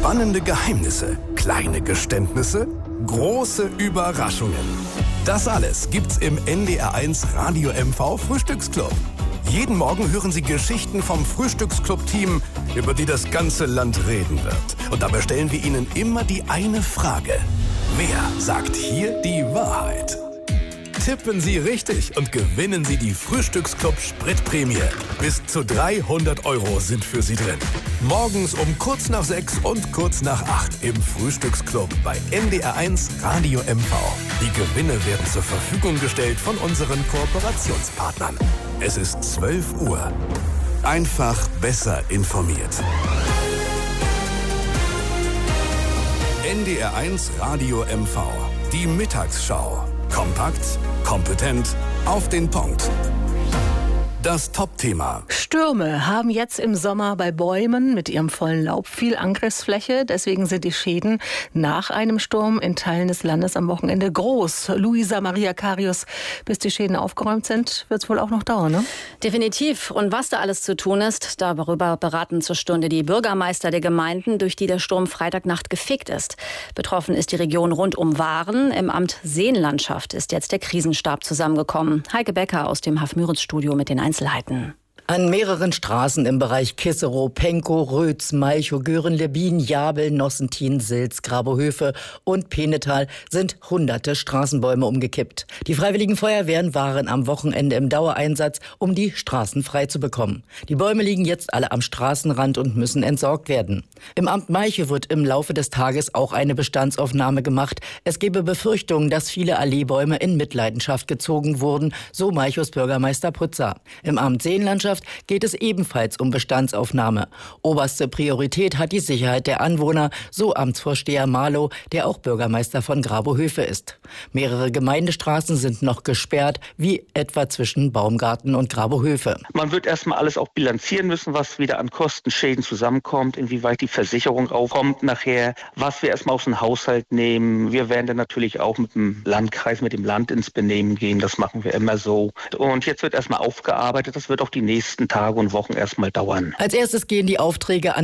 Spannende Geheimnisse, kleine Geständnisse, große Überraschungen. Das alles gibt's im NDR1 Radio MV Frühstücksclub. Jeden Morgen hören Sie Geschichten vom Frühstücksclub-Team, über die das ganze Land reden wird. Und dabei stellen wir Ihnen immer die eine Frage. Wer sagt hier die Wahrheit? Tippen Sie richtig und gewinnen Sie die Frühstücksclub Spritprämie. Bis zu 300 € sind für Sie drin. Morgens um kurz nach 6 und kurz nach 8 im Frühstücksclub bei NDR1 Radio MV. Die Gewinne werden zur Verfügung gestellt von unseren Kooperationspartnern. Es ist 12 Uhr. Einfach besser informiert. NDR1 Radio MV. Die Mittagsschau. Kompakt, kompetent, auf den Punkt. Das Top-Thema. Stürme haben jetzt im Sommer bei Bäumen mit ihrem vollen Laub viel Angriffsfläche. Deswegen sind die Schäden nach einem Sturm in Teilen des Landes am Wochenende groß. Luisa Maria Karius, bis die Schäden aufgeräumt sind, wird es wohl auch noch dauern, ne? Definitiv. Und was da alles zu tun ist, darüber beraten zur Stunde die Bürgermeister der Gemeinden, durch die der Sturm Freitagnacht gefegt ist. Betroffen ist die Region rund um Waren. Im Amt Seenlandschaft ist jetzt der Krisenstab zusammengekommen. Heike Becker aus dem Hafmüritz-Studio mit den Einzelheiten. An mehreren Straßen im Bereich Kisserow, Penkow, Rötz, Malchow, Göhren-Lebin, Jabel, Nossentin, Silz, Grabohöfe und Penetal sind hunderte Straßenbäume umgekippt. Die Freiwilligen Feuerwehren waren am Wochenende im Dauereinsatz, um die Straßen frei zu bekommen. Die Bäume liegen jetzt alle am Straßenrand und müssen entsorgt werden. Im Amt Malchow wird im Laufe des Tages auch eine Bestandsaufnahme gemacht. Es gebe Befürchtungen, dass viele Alleebäume in Mitleidenschaft gezogen wurden, so Malchows Bürgermeister Prützer. Im Amt Seenlandschaft geht es ebenfalls um Bestandsaufnahme. Oberste Priorität hat die Sicherheit der Anwohner, so Amtsvorsteher Marlow, der auch Bürgermeister von Grabohöfe ist. Mehrere Gemeindestraßen sind noch gesperrt, wie etwa zwischen Baumgarten und Grabohöfe. Man wird erstmal alles auch bilanzieren müssen, was wieder an Kosten, Schäden zusammenkommt, inwieweit die Versicherung aufkommt nachher, was wir erstmal aus dem Haushalt nehmen. Wir werden dann natürlich auch mit dem Landkreis, mit dem Land ins Benehmen gehen. Das machen wir immer so. Und jetzt wird erstmal aufgearbeitet. Das wird auch die nächsten Tage und Wochen erstmal dauern. Als erstes gehen die Aufträge an